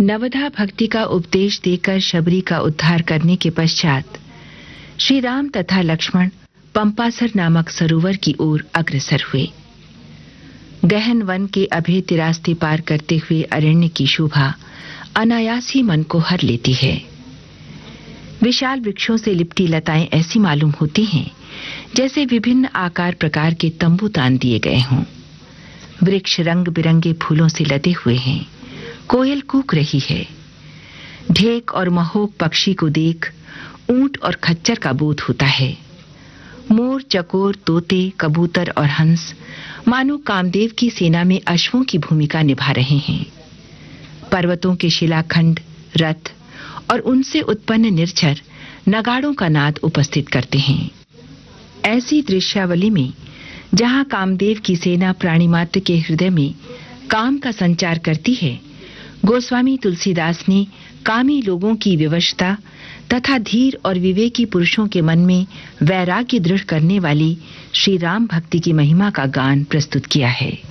नवधा भक्ति का उपदेश देकर शबरी का उद्धार करने के पश्चात श्री राम तथा लक्ष्मण पंपासर नामक सरोवर की ओर अग्रसर हुए। गहन वन के अभेद्य रास्ते पार करते हुए अरण्य की शोभा अनायास ही मन को हर लेती है। विशाल वृक्षों से लिपटी लताएं ऐसी मालूम होती हैं जैसे विभिन्न आकार प्रकार के तंबू तान दिए गए हों। वृक्ष रंग बिरंगे फूलों से लदे हुए हैं। कोयल कूक रही है। ढेक और महोक पक्षी को देख ऊंट और खच्चर का बोध होता है। मोर, चकोर, तोते, कबूतर और हंस मानो कामदेव की सेना में अश्वों की भूमिका निभा रहे हैं। पर्वतों के शिलाखंड, रथ और उनसे उत्पन्न निर्झर नगाड़ों का नाद उपस्थित करते हैं। ऐसी दृश्यावली में जहां कामदेव की सेना प्राणी मात्र के हृदय में काम का संचार करती है, गोस्वामी तुलसीदास ने कामी लोगों की विवशता तथा धीर और विवेकी पुरुषों के मन में वैराग्य दृढ़ करने वाली श्री राम भक्ति की महिमा का गान प्रस्तुत किया है।